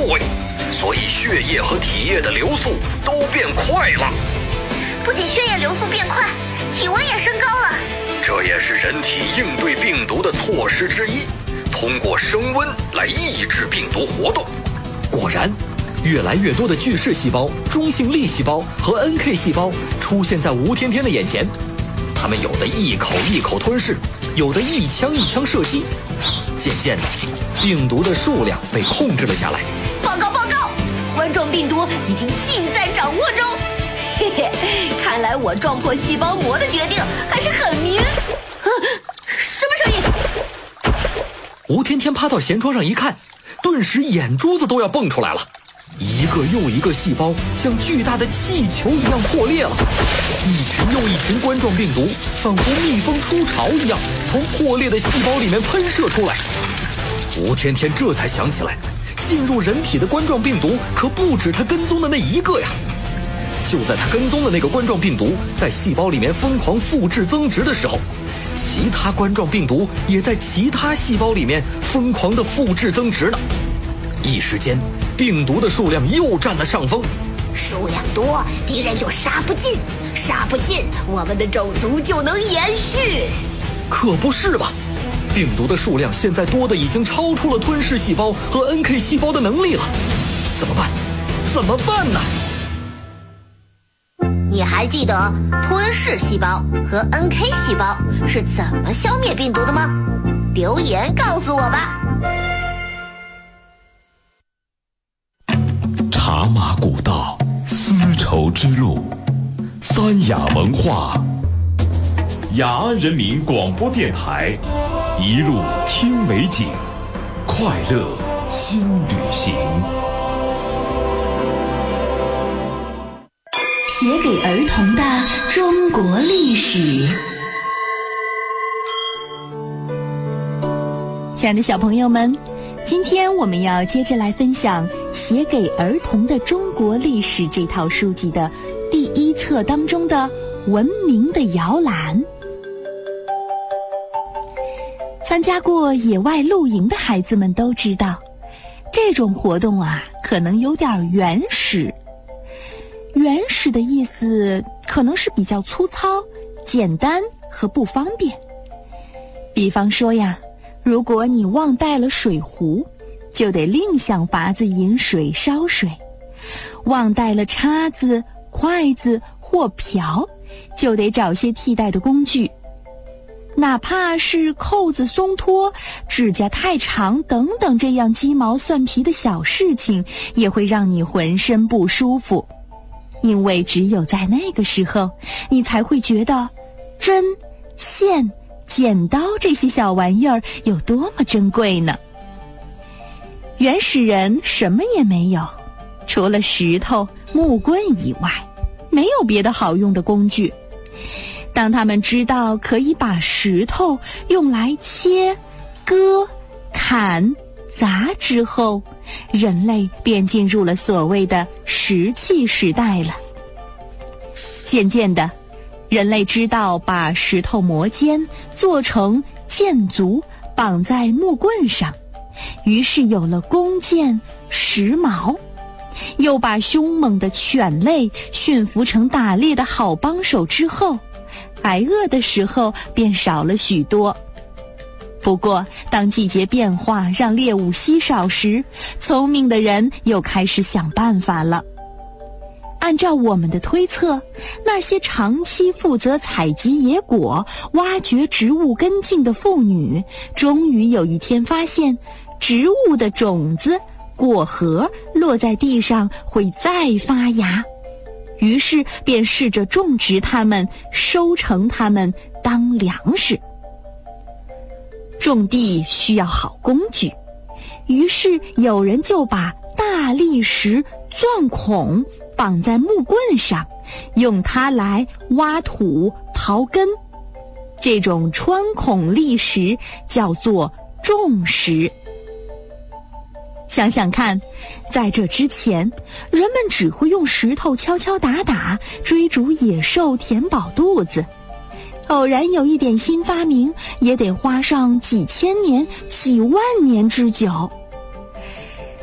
位，所以血液和体液的流速都变快了。 不仅血液流速变快，体温也升高了。 这也是人体应对病毒的措施之一，通过升温来抑制病毒活动。 果然，越来越多的巨噬细胞、中性粒细胞和 NK 细胞出现在吴天天的眼前。它们有的一口一口吞噬，有的一枪一枪射击。渐渐的，病毒的数量被控制了下来。 报告，冠状病毒已经尽在掌握中。嘿嘿，看来我撞破细胞膜的决定还是很明。什么声音？ 吴天天趴到舷窗上一看，顿时眼珠子都要蹦出来了。一个又一个细胞像巨大的气球一样破裂了，一群又一群冠状病毒仿佛蜜蜂出巢一样从破裂的细胞里面喷射出来。吴天天这才想起来，进入人体的冠状病毒可不止他跟踪的那一个呀。就在他跟踪的那个冠状病毒在细胞里面疯狂复制增殖的时候，其他冠状病毒也在其他细胞里面疯狂的复制增殖呢。一时间，病毒的数量又占了上风。 数量多，敌人就杀不尽，杀不尽，我们的种族就能延续。 可不是吧？病毒的数量现在多的已经超出了吞噬细胞和 NK 细胞的能力了。怎么办？怎么办呢？ 你还记得吞噬细胞和 NK 细胞是怎么消灭病毒的吗？留言告诉我吧。 茶马古道，丝绸之路，三雅文化，雅安人民广播电台，一路听美景，快乐新旅行。 写给儿童的中国历史。亲爱的小朋友们，今天我们要接着来分享《写给儿童的中国历史》这套书籍的第一册当中的文明的摇篮。参加过野外露营的孩子们都知道，这种活动可能有点原始。原始的意思可能是比较粗糙、简单和不方便。比方说如果你忘带了水壶，就得另想法子饮水烧水；忘带了叉子、筷子或瓢，就得找些替代的工具。哪怕是扣子松脱、指甲太长等等这样鸡毛蒜皮的小事情，也会让你浑身不舒服。因为只有在那个时候，你才会觉得针、线、剪刀这些小玩意儿有多么珍贵呢。原始人什么也没有，除了石头、木棍以外，没有别的好用的工具。当他们知道可以把石头用来切、割、砍、砸之后，人类便进入了所谓的石器时代了。渐渐的，人类知道把石头磨尖，做成箭足，绑在木棍上，于是有了弓箭、石矛。又把凶猛的犬类驯服成打猎的好帮手之后，挨饿的时候便少了许多。不过当季节变化让猎物稀少时，聪明的人又开始想办法了。按照我们的推测，那些长期负责采集野果、挖掘植物根茎的妇女，终于有一天发现植物的种子、果核落在地上会再发芽，于是便试着种植它们，收成它们当粮食。种地需要好工具，于是有人就把大砾石钻孔绑在木棍上，用它来挖土刨根。这种穿孔砾石叫做种石。想想看，在这之前，人们只会用石头敲敲打打，追逐野兽填饱肚子。偶然有一点新发明，也得花上几千年、几万年之久。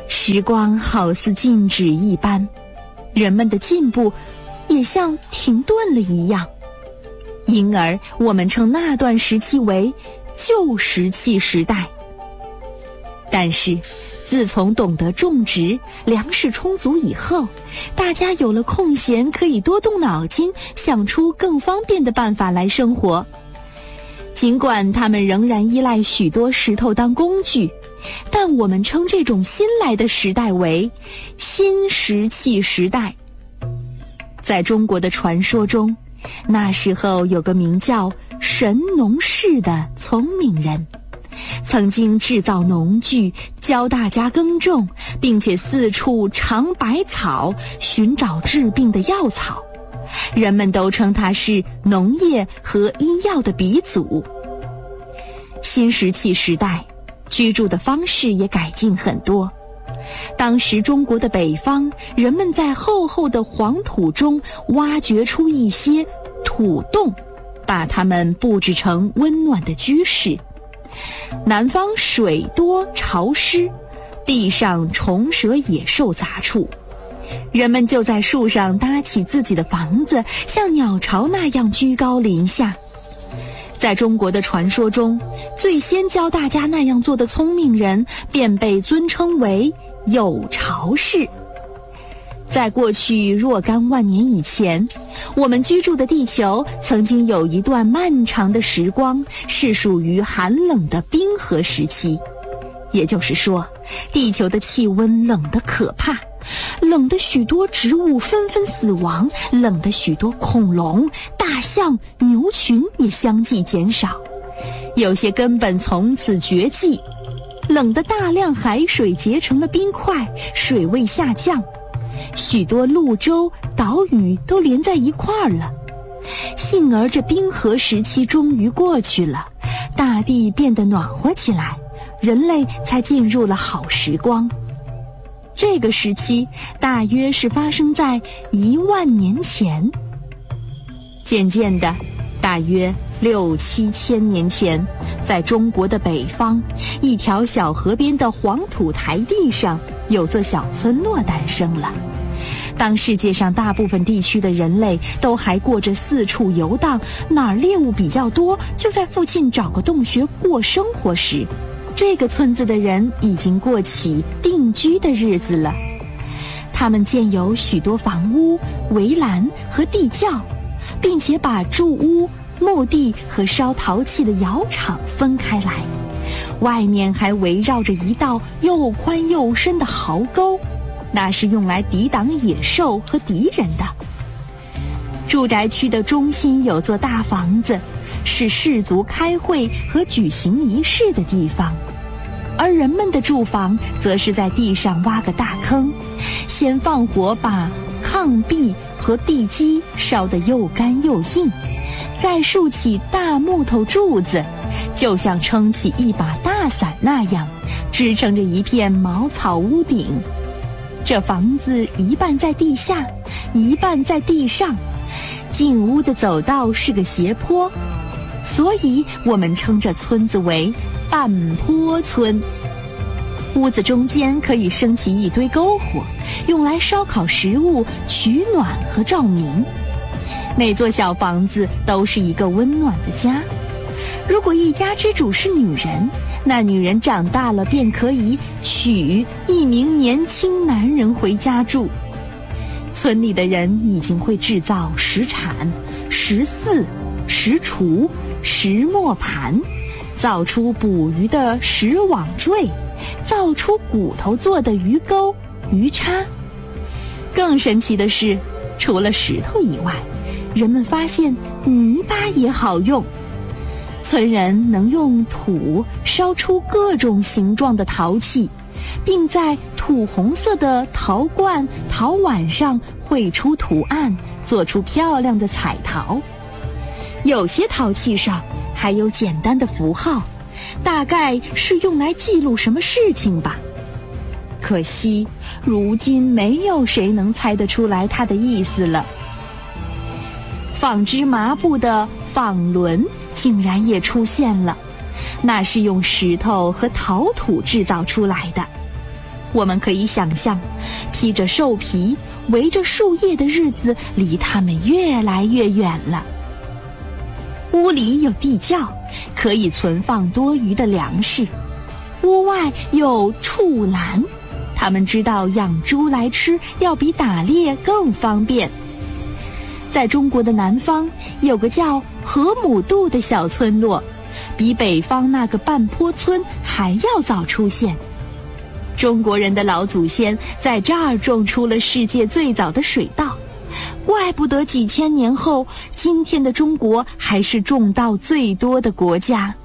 时光好似静止一般，人们的进步也像停顿了一样，因而我们称那段时期为旧石器时代。但是自从懂得种植，粮食充足以后，大家有了空闲，可以多动脑筋，想出更方便的办法来生活。尽管他们仍然依赖许多石头当工具，但我们称这种新来的时代为新石器时代。在中国的传说中，那时候有个名叫神农氏的聪明人，曾经制造农具，教大家耕种，并且四处尝百草，寻找治病的药草。人们都称他是农业和医药的鼻祖。新石器时代，居住的方式也改进很多。当时中国的北方，人们在厚厚的黄土中挖掘出一些土洞，把它们布置成温暖的居室。南方水多潮湿，地上虫蛇野兽杂处，人们就在树上搭起自己的房子，像鸟巢那样居高临下。在中国的传说中，最先教大家那样做的聪明人便被尊称为有巢氏。在过去若干万年以前，我们居住的地球曾经有一段漫长的时光是属于寒冷的冰河时期，也就是说，地球的气温冷得可怕，冷得许多植物纷纷死亡，冷得许多恐龙、大象、牛群也相继减少，有些根本从此绝迹，冷得大量海水结成了冰块，水位下降，许多陆洲、岛屿都连在一块儿了。幸而这冰河时期终于过去了，大地变得暖和起来，人类才进入了好时光。这个时期大约是发生在10000年前。渐渐的，大约6、7千年前，在中国的北方，一条小河边的黄土台地上，有座小村落诞生了。当世界上大部分地区的人类都还过着四处游荡，哪儿猎物比较多，就在附近找个洞穴过生活时，这个村子的人已经过起定居的日子了。他们建有许多房屋、围栏和地窖，并且把住屋、墓地和烧陶器的窑厂分开来，外面还围绕着一道又宽又深的壕沟，那是用来抵挡野兽和敌人的。住宅区的中心有座大房子，是士族开会和举行仪式的地方，而人们的住房则是在地上挖个大坑，先放火把炕壁和地基烧得又干又硬，再竖起大木头柱子，就像撑起一把大伞那样，支撑着一片茅草屋顶。这房子一半在地下，一半在地上，进屋的走道是个斜坡，所以我们称这村子为半坡村。屋子中间可以升起一堆篝火，用来烧烤食物、取暖和照明。每座小房子都是一个温暖的家。如果一家之主是女人，那女人长大了便可以娶一名年轻男人回家住。村里的人已经会制造石铲、石耜、石锄、石磨盘，造出捕鱼的石网坠，造出骨头做的鱼钩、鱼叉。更神奇的是，除了石头以外，人们发现泥巴也好用。村人能用土烧出各种形状的陶器，并在土红色的陶罐、陶碗上绘出图案，做出漂亮的彩陶。有些陶器上还有简单的符号，大概是用来记录什么事情吧。可惜，如今没有谁能猜得出来它的意思了。纺织麻布的纺轮竟然也出现了，那是用石头和陶土制造出来的。 我们可以想象，披着兽皮围着树叶的日子离他们越来越远了。屋里有地窖，可以存放多余的粮食；屋外有畜栏，他们知道养猪来吃要比打猎更方便。在中国的南方有个叫河姆渡的小村落，比北方那个半坡村还要早出现。中国人的老祖先在这儿种出了世界最早的水稻，怪不得几千年后，今天的中国还是种稻最多的国家。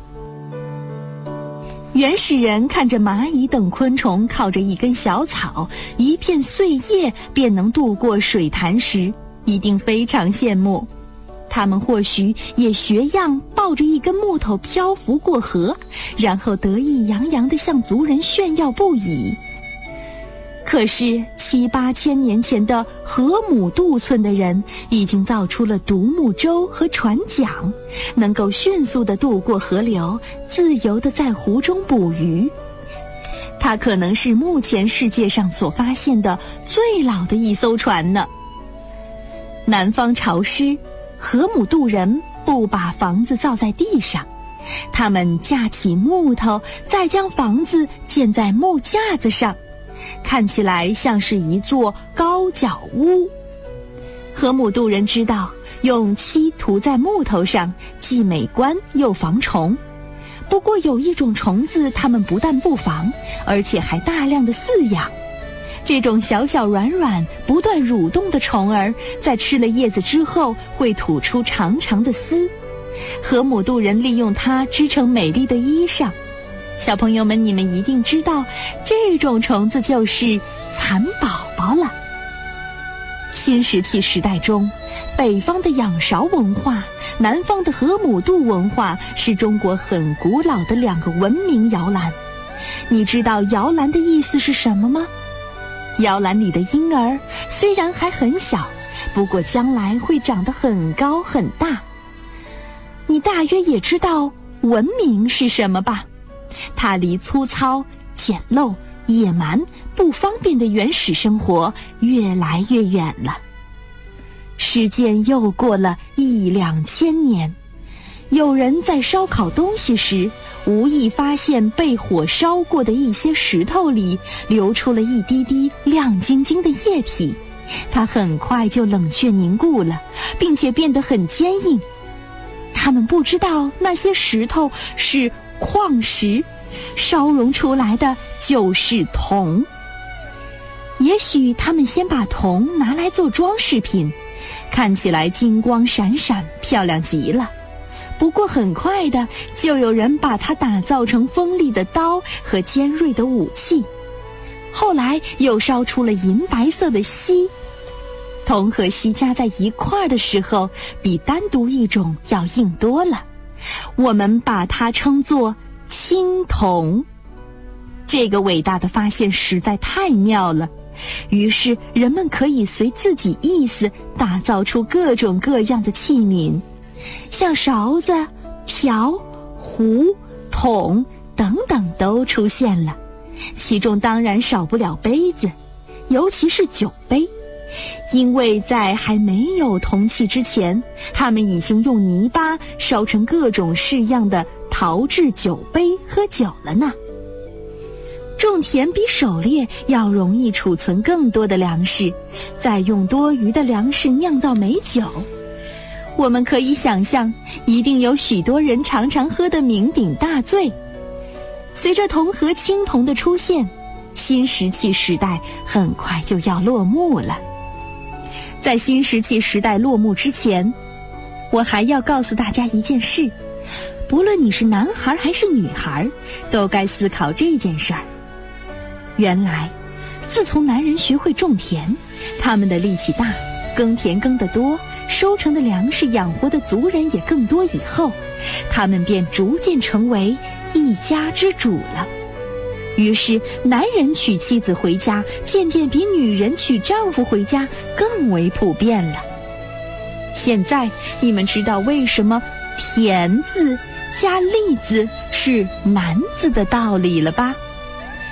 原始人看着蚂蚁等昆虫靠着一根小草、一片碎叶便能渡过水潭时，一定非常羡慕。他们或许也学样抱着一根木头漂浮过河，然后得意洋洋地向族人炫耀不已。可是7、8千年前的河姆渡村的人已经造出了独木舟和船桨，能够迅速地渡过河流，自由地在湖中捕鱼。它可能是目前世界上所发现的最老的一艘船呢。南方潮湿，河姆渡人不把房子造在地上，他们架起木头，再将房子建在木架子上，看起来像是一座高脚屋。河姆渡人知道用漆涂在木头上既美观又防虫，不过有一种虫子他们不但不防，而且还大量的饲养。这种小小软软不断蠕动的虫儿，在吃了叶子之后会吐出长长的丝，河姆渡人利用它织成美丽的衣裳。小朋友们，你们一定知道，这种虫子就是蚕宝宝了。新石器时代中，北方的仰韶文化，南方的河姆渡文化是中国很古老的2个文明摇篮。你知道摇篮的意思是什么吗？摇篮里的婴儿虽然还很小，不过将来会长得很高很大。你大约也知道文明是什么吧？它离粗糙、简陋、野蛮、不方便的原始生活越来越远了。时间又过了1、2千年，有人在烧烤东西时，无意发现被火烧过的一些石头里流出了一滴滴亮晶晶的液体，它很快就冷却凝固了，并且变得很坚硬。他们不知道那些石头是矿石，烧熔出来的就是铜。也许他们先把铜拿来做装饰品，看起来金光闪闪，漂亮极了。不过很快的，就有人把它打造成锋利的刀和尖锐的武器。后来又烧出了银白色的锡。铜和锡加在一块儿的时候，比单独一种要硬多了。我们把它称作青铜。这个伟大的发现实在太妙了，于是人们可以随自己意思打造出各种各样的器皿，像勺子、瓢、壶、桶等等都出现了。其中当然少不了杯子，尤其是酒杯，因为在还没有铜器之前，他们已经用泥巴烧成各种式样的陶制酒杯喝酒了呢。种田比狩猎要容易储存更多的粮食，再用多余的粮食酿造美酒。我们可以想象，一定有许多人常常喝得酩酊大醉。随着铜和青铜的出现，新石器时代很快就要落幕了。在新石器时代落幕之前，我还要告诉大家一件事，不论你是男孩还是女孩，都该思考这件事儿。原来，自从男人学会种田，他们的力气大，耕田耕得多，收成的粮食养活的族人也更多以后，他们便逐渐成为一家之主了。于是男人娶妻子回家渐渐比女人娶丈夫回家更为普遍了。现在你们知道为什么田字加利字是男字的道理了吧？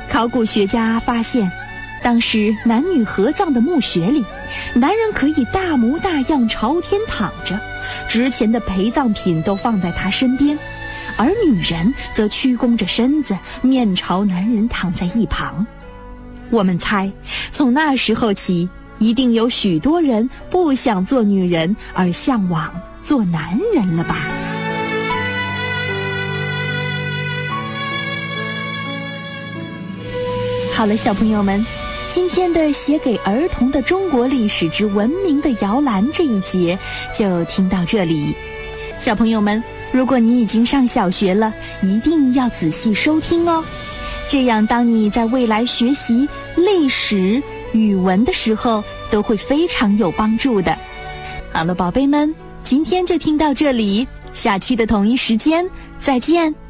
考古学家发现，当时男女合葬的墓穴里，男人可以大模大样朝天躺着，值钱的陪葬品都放在他身边，而女人则屈弓着身子，面朝男人躺在一旁。我们猜，从那时候起，一定有许多人不想做女人，而向往做男人了吧。好了，小朋友们，今天的写给儿童的中国历史之文明的摇篮这一节就听到这里。小朋友们，如果你已经上小学了，一定要仔细收听哦，这样当你在未来学习历史、语文的时候都会非常有帮助的。好了，宝贝们，今天就听到这里，下期的同一时间再见。